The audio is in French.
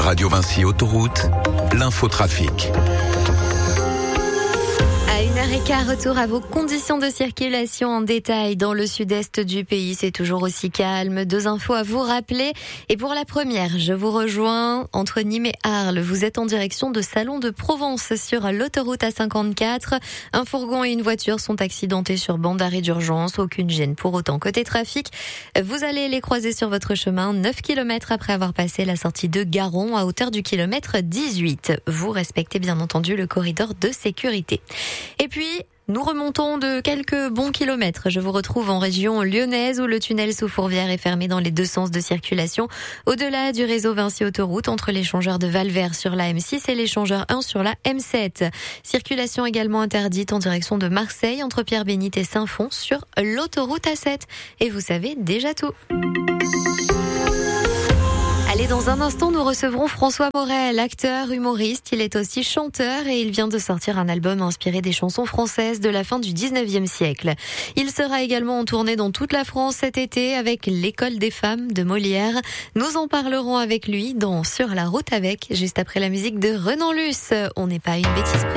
Radio Vinci Autoroute, l'infotrafic. À 1h15, retour à vos conditions de circulation en détail dans le sud-est du pays. C'est toujours aussi calme. 2 infos à vous rappeler. Et pour la première, je vous rejoins entre Nîmes et Arles. Vous êtes en direction de Salon de Provence sur l'autoroute A54. Un fourgon et une voiture sont accidentés sur bande d'arrêt d'urgence. Aucune gêne pour autant. Côté trafic, vous allez les croiser sur votre chemin 9 km après avoir passé la sortie de Garon à hauteur du kilomètre 18. Vous respectez bien entendu le corridor de sécurité. Et puis, nous remontons de quelques bons kilomètres. Je vous retrouve en région lyonnaise où le tunnel sous Fourvière est fermé dans les 2 sens de circulation. Au-delà du réseau Vinci Autoroute, entre l'échangeur de Valvert sur la M6 et l'échangeur 1 sur la M7. Circulation également interdite en direction de Marseille entre Pierre-Bénite et Saint-Fond sur l'autoroute A7. Et vous savez déjà tout. Allez, dans un instant, nous recevrons François Morel, acteur, humoriste. Il est aussi chanteur et il vient de sortir un album inspiré des chansons françaises de la fin du 19e siècle. Il sera également en tournée dans toute la France cet été avec l'École des femmes de Molière. Nous en parlerons avec lui dans Sur la route avec, juste après la musique de Renan Luce. On n'est pas une bêtise près.